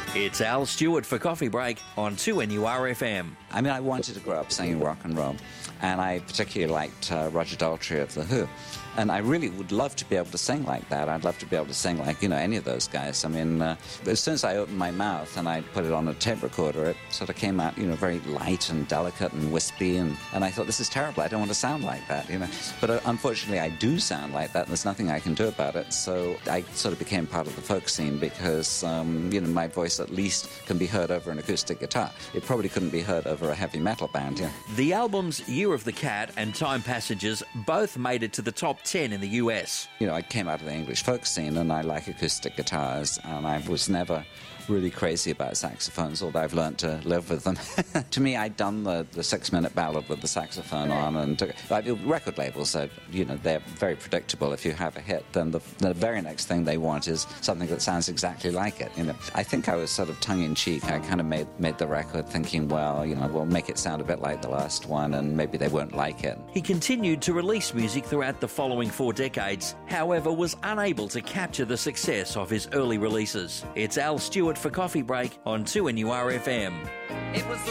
It's Al Stewart for Coffee Break on 2NURFM. I mean, I wanted to grow up singing rock and roll, and I particularly liked Roger Daltrey of The Who. And I really would love to be able to sing like that. I'd love to be able to sing like, any of those guys. I mean, as soon as I opened my mouth and I put it on a tape recorder, it sort of came out, very light and delicate and wispy. And I thought, this is terrible. I don't want to sound like that, But unfortunately, I do sound like that, and there's nothing I can do about it. So I sort of became part of the folk scene because, my voice at least can be heard over an acoustic guitar. It probably couldn't be heard over a heavy metal band, The albums Year of the Cat and Time Passages both made it to the top 10 in the US. I came out of the English folk scene, and I like acoustic guitars, and I was never really crazy about saxophones, although I've learned to live with them. To me, I'd done the 6-minute ballad with the saxophone on, and record labels said, they're very predictable. If you have a hit, then the very next thing they want is something that sounds exactly like it. I think I was sort of tongue-in-cheek. I kind of made the record thinking, well, we'll make it sound a bit like the last one, and maybe they won't like it. He continued to release music throughout the following 4 decades, however was unable to capture the success of his early releases. It's Al Stewart for Coffee Break on 2NURFM. It was